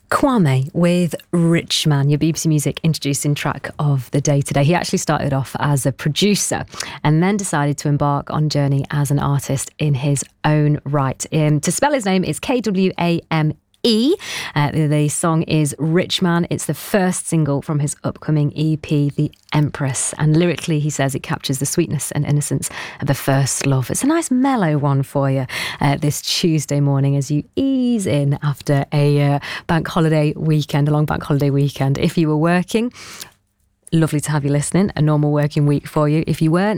Kwame with Rich Man, your BBC Music introducing track of the day today. He actually started off as a producer and then decided to embark on a journey as an artist in his own right. To spell his name is Kwame. The song is Rich Man. It's the first single from his upcoming EP, The Empress. And lyrically, he says it captures the sweetness and innocence of a first love. It's a nice mellow one for you this Tuesday morning as you ease in after a bank holiday weekend, a long bank holiday weekend. If you were working, lovely to have you listening. A normal working week for you. If you weren't,